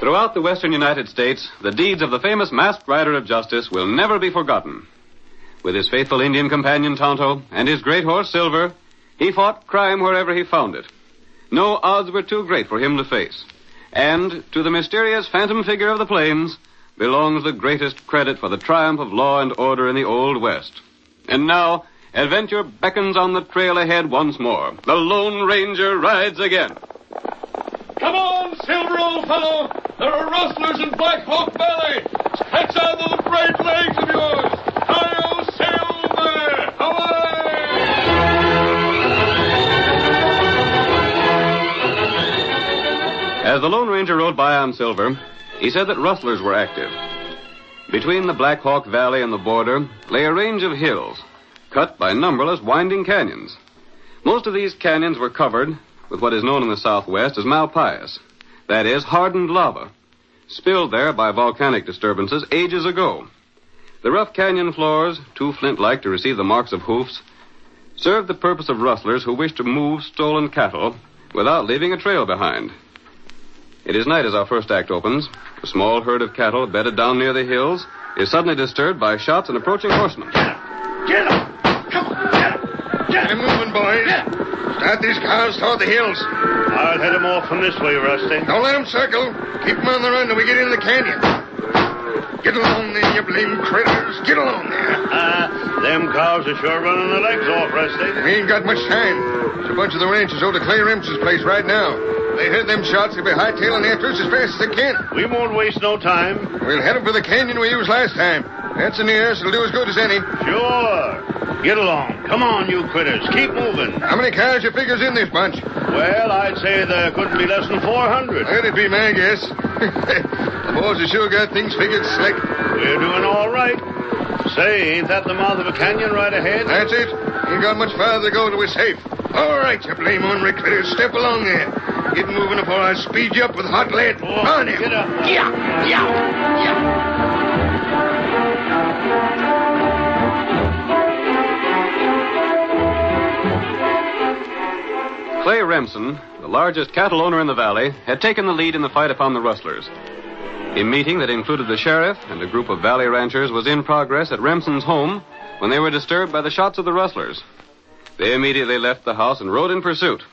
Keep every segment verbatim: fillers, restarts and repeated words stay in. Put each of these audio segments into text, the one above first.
Throughout the western United States, the deeds of the famous masked rider of justice will never be forgotten. With his faithful Indian companion Tonto and his great horse Silver, he fought crime wherever he found it. No odds were too great for him to face. And to the mysterious phantom figure of the plains belongs the greatest credit for the triumph of law and order in the Old West. And now, adventure beckons on the trail ahead once more. The Lone Ranger rides again. Come on, Silver, old fellow. There are rustlers in Black Hawk Valley. Stretch out those great legs of yours. Hi-yo, Silver! Away! As the Lone Ranger rode by on Silver, he said that rustlers were active. Between the Black Hawk Valley and the border lay a range of hills, cut by numberless winding canyons. Most of these canyons were covered with what is known in the Southwest as malpais, that is, hardened lava, spilled there by volcanic disturbances ages ago. The rough canyon floors, too flint-like to receive the marks of hoofs, served the purpose of rustlers who wish to move stolen cattle without leaving a trail behind. It is night as our first act opens. A small herd of cattle bedded down near the hills is suddenly disturbed by shots and approaching horsemen. Get up! Come on, get up! Get them moving, boys. Start these cows toward the hills. I'll head them off from this way, Rusty. Don't let them circle. Keep them on the run till we get into the canyon. Get along there, you blame critters. Get along there. Ah, them cows are sure running their legs off, Rusty. We ain't got much time. There's a bunch of the Rangers over to Clay Remsen's place right now. They heard them shots. They'll be hightailing after us as fast as they can. We won't waste no time. We'll head them for the canyon we used last time. That's the nearest. It'll do as good as any. Sure. Get along. Come on, you critters. Keep moving. How many cows you figures in this bunch? Well, I'd say there couldn't be less than four hundred. That'd be my guess. The boys have sure got things figured slick. We're doing all right. Say, ain't that the mouth of a canyon right ahead? That's it. Ain't got much farther to go till we're safe. All right, you blame ornery critters. Step along there. Get moving before I speed you up with hot lead. Oh, on him. Get up. Yeah, yeah, yeah. Clay Remsen, the largest cattle owner in the valley, had taken the lead in the fight upon the rustlers. A meeting that included the sheriff and a group of valley ranchers was in progress at Remsen's home when they were disturbed by the shots of the rustlers. They immediately left the house and rode in pursuit.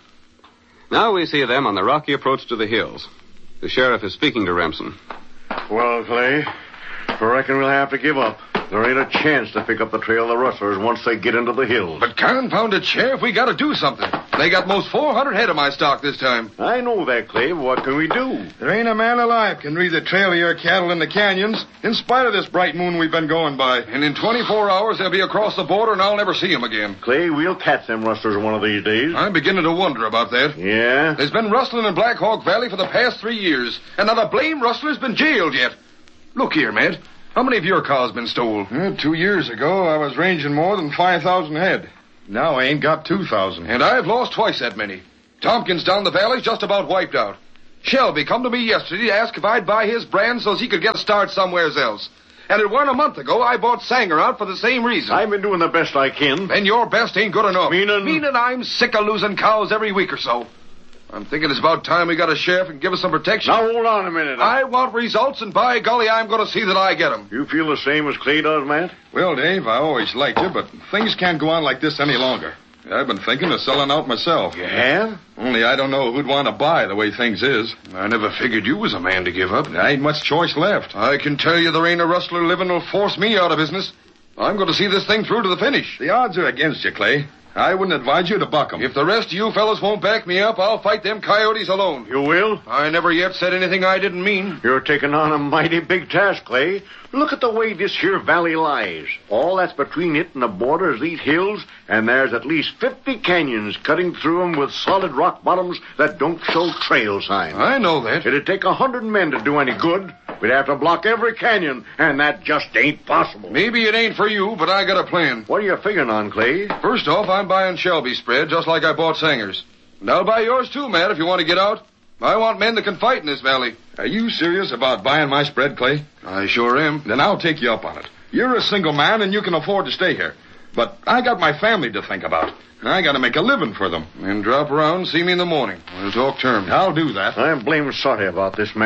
Now we see them on the rocky approach to the hills. The sheriff is speaking to Remsen. Well, Clay, I reckon we'll have to give up. There ain't a chance to pick up the trail of the rustlers once they get into the hills. But confound it, Sheriff, we gotta do something. They got most four hundred head of my stock this time. I know that, Clay, but what can we do? There ain't a man alive can read the trail of your cattle in the canyons, in spite of this bright moon we've been going by. And in twenty-four hours, they'll be across the border, and I'll never see them again. Clay, we'll catch them rustlers one of these days. I'm beginning to wonder about that. Yeah? There's been rustling in Black Hawk Valley for the past three years, and not a blame rustler's been jailed yet. Look here, Matt. How many of your cows been stole? Uh, two years ago, I was ranging more than five thousand head. Now I ain't got two thousand. And I've lost twice that many. Tompkins down the valley's just about wiped out. Shelby come to me yesterday to ask if I'd buy his brand so he could get a start somewhere else. And it weren't a month ago I bought Sanger out for the same reason. I've been doing the best I can. Then your best ain't good enough. Meaning? Meaning I'm sick of losing cows every week or so. I'm thinking it's about time we got a sheriff and give us some protection. Now, hold on a minute. I want results, and by golly, I'm going to see that I get them. You feel the same as Clay does, Matt? Well, Dave, I always liked you, but things can't go on like this any longer. I've been thinking of selling out myself. You have? Only I don't know who'd want to buy the way things is. I never figured you was a man to give up. There ain't much choice left. I can tell you there ain't a rustler living who'll force me out of business. I'm going to see this thing through to the finish. The odds are against you, Clay. I wouldn't advise you to buck 'em. If the rest of you fellas won't back me up, I'll fight them coyotes alone. You will? I never yet said anything I didn't mean. You're taking on a mighty big task, Clay. Look at the way this here valley lies. All that's between it and the border is these hills, and there's at least fifty canyons cutting through 'em with solid rock bottoms that don't show trail signs. I know that. It'd take a hundred men to do any good. We'd have to block every canyon, and that just ain't possible. Maybe it ain't for you, but I got a plan. What are you figuring on, Clay? First off, I'm buying Shelby's spread, just like I bought Sanger's. And I'll buy yours too, Matt, if you want to get out. I want men that can fight in this valley. Are you serious about buying my spread, Clay? I sure am. Then I'll take you up on it. You're a single man, and you can afford to stay here. But I got my family to think about. I got to make a living for them. And drop around and see me in the morning. We'll talk terms. I'll do that. I'm blamed sorry about this, Matt.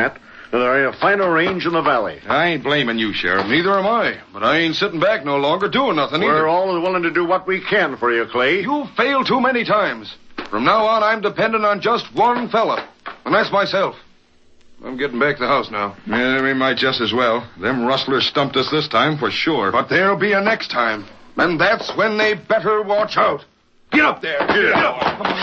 There ain't a finer range in the valley. I ain't blaming you, Sheriff. Neither am I. But I ain't sitting back no longer doing nothing either. We're always willing to do what we can for you, Clay. You've failed too many times. From now on, I'm dependent on just one fella, and that's myself. I'm getting back to the house now. Yeah, we might just as well. Them rustlers stumped us this time for sure. But there'll be a next time, and that's when they better watch out. Get up there. Get up. Come on.